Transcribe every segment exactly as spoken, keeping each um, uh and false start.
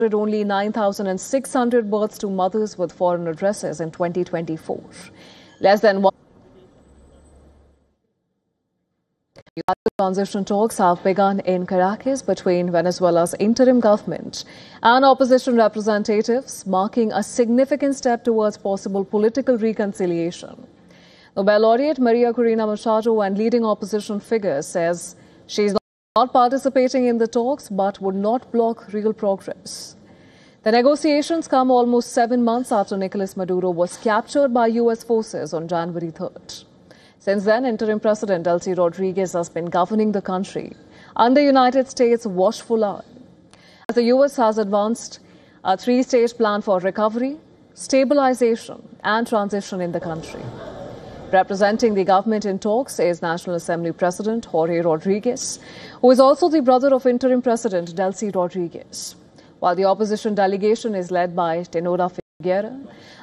only nine thousand six hundred births to mothers with foreign addresses in twenty twenty-four. Less than one. Transition talks have begun in Caracas between Venezuela's interim government and opposition representatives, marking a significant step towards possible political reconciliation. Nobel laureate Maria Corina Machado and leading opposition figures says she is not participating in the talks but would not block real progress. The negotiations come almost seven months after Nicolas Maduro was captured by U S forces on January third. Since then, interim President Delcy Rodriguez has been governing the country under United States' watchful eye, as the U S has advanced a three-stage plan for recovery, stabilization and transition in the country. Representing the government in talks is National Assembly President Jorge Rodriguez, who is also the brother of interim President Delcy Rodriguez, while the opposition delegation is led by Tenora Figuera,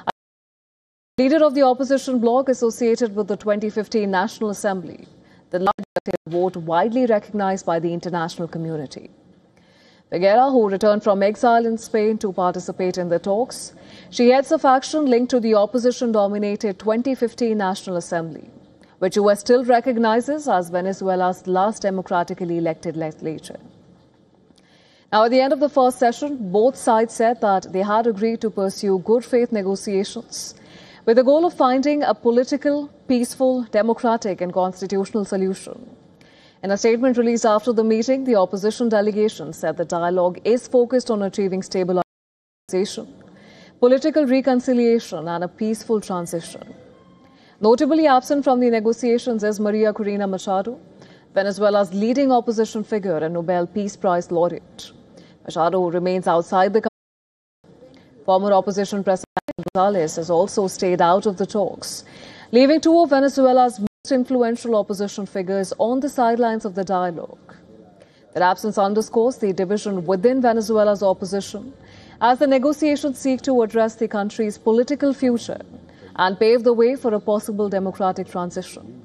leader of the opposition bloc associated with the twenty fifteen National Assembly, the largest vote widely recognized by the international community. Figuera, who returned from exile in Spain to participate in the talks, she heads a faction linked to the opposition-dominated twenty fifteen National Assembly, which U S still recognizes as Venezuela's last democratically elected legislature. Now, at the end of the first session, both sides said that they had agreed to pursue good faith negotiations with the goal of finding a political, peaceful, democratic and constitutional solution. In a statement released after the meeting, the opposition delegation said the dialogue is focused on achieving stabilization, political reconciliation and a peaceful transition. Notably absent from the negotiations is Maria Corina Machado, Venezuela's leading opposition figure and Nobel Peace Prize laureate. Machado remains outside the country. Former opposition President González has also stayed out of the talks, leaving two of Venezuela's most influential opposition figures on the sidelines of the dialogue. Their absence underscores the division within Venezuela's opposition as the negotiations seek to address the country's political future and pave the way for a possible democratic transition.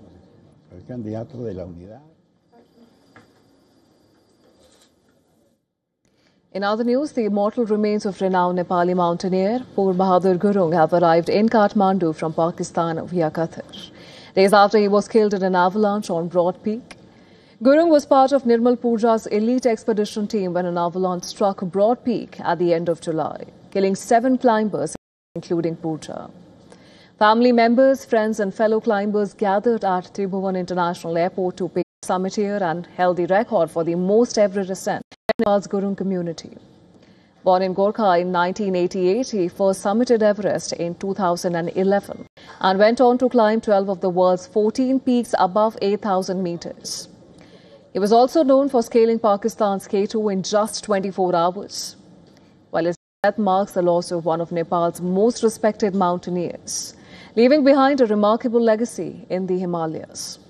In other news, the immortal remains of renowned Nepali mountaineer Pur Bahadur Gurung have arrived in Kathmandu from Pakistan via Qatar, days after he was killed in an avalanche on Broad Peak. Gurung was part of Nirmal Purja's elite expedition team when an avalanche struck Broad Peak at the end of July, killing seven climbers, including Purja. Family members, friends and fellow climbers gathered at Tribhuvan International Airport to pay the summit here and held the record for the most ever ascent in Nepal's Gurung community. Born in Gorkha in nineteen eighty-eight, he first summited Everest in two thousand eleven and went on to climb twelve of the world's fourteen peaks above eight thousand meters. He was also known for scaling Pakistan's K two in just twenty-four hours, while his death marks the loss of one of Nepal's most respected mountaineers, leaving behind a remarkable legacy in the Himalayas.